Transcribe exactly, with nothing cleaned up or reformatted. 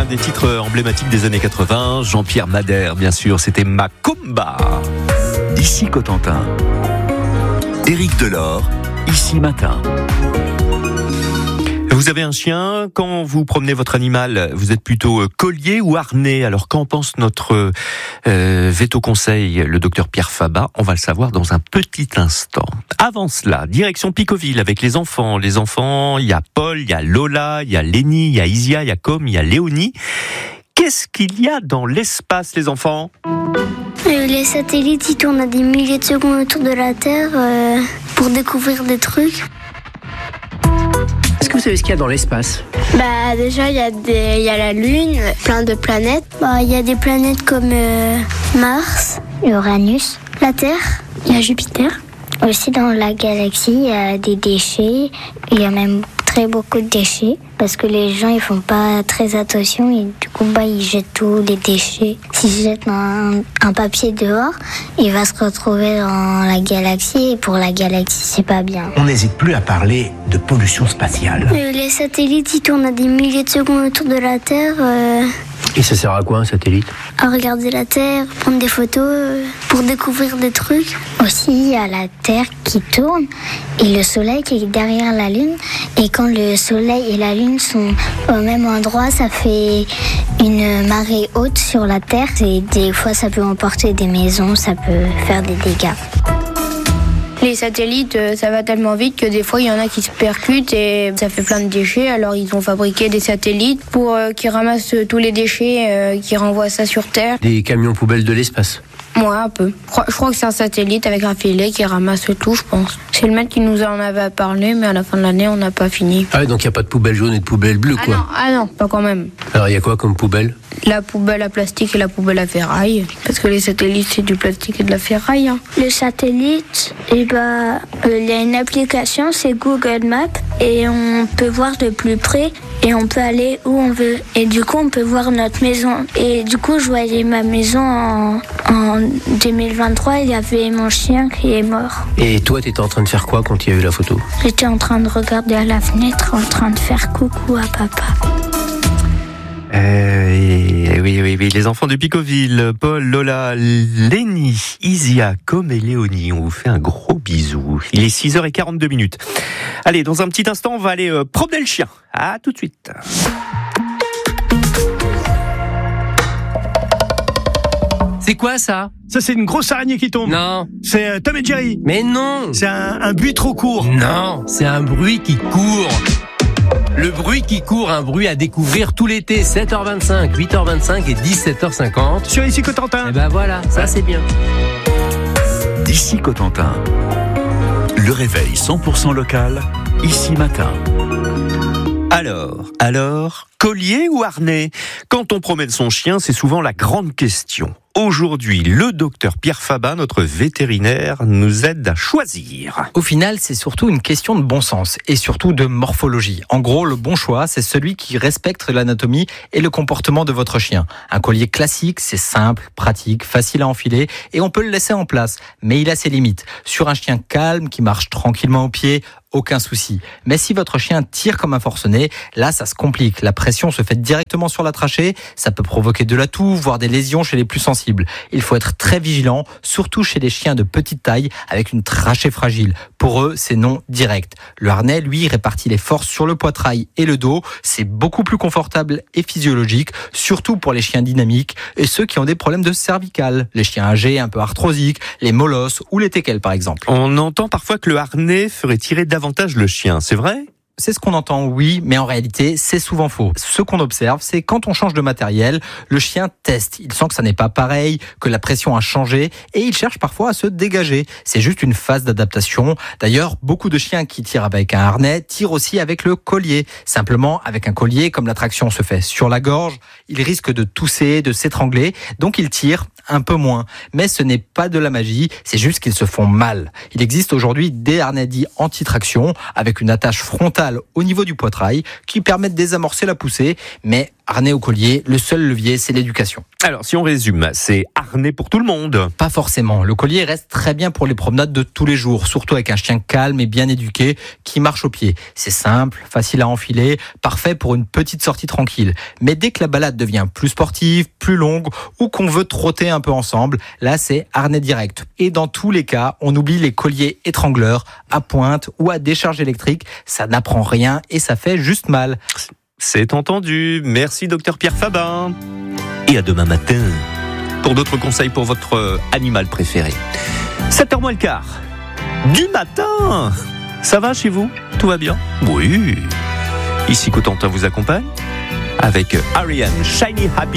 des titres emblématiques des années quatre-vingts. Jean-Pierre Madère, bien sûr, c'était Macumba. Ici Cotentin. Éric Delors, Ici Matin. Vous avez un chien, quand vous promenez votre animal, vous êtes plutôt collier ou harnais? Alors qu'en pense notre euh, véto-conseil, le docteur Pierre Fabat? On va le savoir dans un petit instant. Avant cela, direction Picoville avec les enfants. Les enfants, il y a Paul, il y a Lola, il y a Lénie, il y a Isia, il y a Com, il y a Léonie. Qu'est-ce qu'il y a dans l'espace, les enfants? euh, Les satellites, ils tournent à des milliers de secondes autour de la Terre euh, pour découvrir des trucs. Est-ce que vous savez ce qu'il y a dans l'espace? Bah déjà il y a des, il y a la Lune, plein de planètes. Bah il y a des planètes comme euh, Mars, Uranus, la Terre, il y a Jupiter. Aussi dans la galaxie il y a des déchets, il y a même très beaucoup de déchets parce que les gens ils font pas très attention et du coup bah ils jettent tous les déchets. S'ils jettent un, un papier dehors, il va se retrouver dans la galaxie et pour la galaxie c'est pas bien. On n'hésite plus à parler de pollution spatiale. Euh, les satellites ils tournent à des milliers de secondes autour de la Terre. Euh... Et ça sert à quoi un satellite? À regarder la Terre, prendre des photos, euh, pour découvrir des trucs. Aussi, il y a la Terre qui tourne et le Soleil qui est derrière la Lune. Et quand le Soleil et la Lune sont au même endroit, ça fait une marée haute sur la Terre. Et des fois, ça peut emporter des maisons, ça peut faire des dégâts. Les satellites, ça va tellement vite que des fois, il y en a qui se percutent et ça fait plein de déchets. Alors, ils ont fabriqué des satellites pour euh, qu'ils ramassent tous les déchets, euh, qui renvoient ça sur Terre. Des camions poubelles de l'espace? Ouais, un peu. Je crois, je crois que c'est un satellite avec un filet qui ramasse tout, je pense. C'est le maître qui nous en avait parlé, mais à la fin de l'année, on n'a pas fini. Ah, donc il n'y a pas de poubelle jaune et de poubelle bleue, ah quoi? Non, ah non, pas quand même. Alors, il y a quoi comme poubelle? La poubelle à plastique et la poubelle à ferraille. Parce que les satellites, c'est du plastique et de la ferraille. Hein. Le satellite, eh ben, euh, il y a une application, c'est Google Maps. Et on peut voir de plus près et on peut aller où on veut. Et du coup, on peut voir notre maison. Et du coup, je voyais ma maison en, en deux mille vingt-trois. Il y avait mon chien qui est mort. Et toi, t'étais en train de faire quoi quand il y a eu la photo? J'étais en train de regarder à la fenêtre, en train de faire coucou à papa. Euh, et, oui, oui, oui, les enfants de Picoville, Paul, Lola, Lénie, Isia, Com et Léonie, on vous fait un gros bisou. Il est six heures quarante-deux minutes. Allez, dans un petit instant, on va aller euh, promener le chien. À tout de suite. C'est quoi ça? Ça, c'est une grosse araignée qui tombe. Non. C'est euh, Tom et Jerry. Mais non. C'est un, un bruit trop court. Non, c'est un bruit qui court. Le bruit qui court, un bruit à découvrir tout l'été, sept heures vingt-cinq, huit heures vingt-cinq et dix-sept heures cinquante. Sur Ici Cotentin. Et ben voilà, ça c'est bien. D'ici Cotentin. Le réveil cent pour cent local, Ici Matin. Alors, alors, collier ou harnais? Quand on promène son chien, c'est souvent la grande question. Aujourd'hui, le docteur Pierre Fabat, notre vétérinaire, nous aide à choisir. Au final, c'est surtout une question de bon sens et surtout de morphologie. En gros, le bon choix, c'est celui qui respecte l'anatomie et le comportement de votre chien. Un collier classique, c'est simple, pratique, facile à enfiler et on peut le laisser en place. Mais il a ses limites. Sur un chien calme qui marche tranquillement au pied, aucun souci. Mais si votre chien tire comme un forcené, là, ça se complique. La pression se fait directement sur la trachée. Ça peut provoquer de la toux, voire des lésions chez les plus sensibles. Il faut être très vigilant, surtout chez les chiens de petite taille avec une trachée fragile. Pour eux, c'est non direct. Le harnais, lui, répartit les forces sur le poitrail et le dos. C'est beaucoup plus confortable et physiologique, surtout pour les chiens dynamiques et ceux qui ont des problèmes de cervicales. Les chiens âgés, un peu arthrosiques, les molosses ou les teckels, par exemple. On entend parfois que le harnais ferait tirer davantage le chien, c'est vrai ? C'est ce qu'on entend, oui, mais en réalité, c'est souvent faux. Ce qu'on observe, c'est quand on change de matériel, le chien teste. Il sent que ça n'est pas pareil, que la pression a changé, et il cherche parfois à se dégager. C'est juste une phase d'adaptation. D'ailleurs, beaucoup de chiens qui tirent avec un harnais tirent aussi avec le collier. Simplement, avec un collier, comme la traction se fait sur la gorge, il risque de tousser, de s'étrangler, donc il tire un peu moins. Mais ce n'est pas de la magie, c'est juste qu'ils se font mal. Il existe aujourd'hui des harnais dits anti-traction, avec une attache frontale au niveau du poitrail qui permet de désamorcer la poussée, mais harnais au collier, le seul levier, c'est l'éducation. Alors, si on résume, c'est harnais pour tout le monde. Pas forcément. Le collier reste très bien pour les promenades de tous les jours, surtout avec un chien calme et bien éduqué qui marche au pied. C'est simple, facile à enfiler, parfait pour une petite sortie tranquille. Mais dès que la balade devient plus sportive, plus longue ou qu'on veut trotter un peu ensemble, là c'est harnais direct. Et dans tous les cas, on oublie les colliers étrangleurs à pointe ou à décharge électrique. Ça n'apprend rien et ça fait juste mal. C'est entendu. Merci docteur Pierre Fabin. Et à demain matin pour d'autres conseils pour votre animal préféré. sept heures moins le quart du matin. Ça va chez vous? Tout va bien? Oui. Ici Cotentin vous accompagne avec Ariane, Shiny Happy.